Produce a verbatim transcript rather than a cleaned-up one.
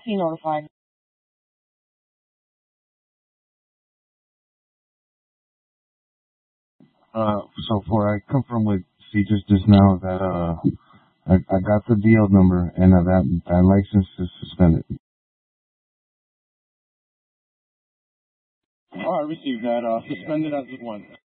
be notified. Uh, so for I confirmed with Caesars just now that uh I, I got the D L number and uh, that that license is suspended. Oh, I received that. Uh, suspended as of when?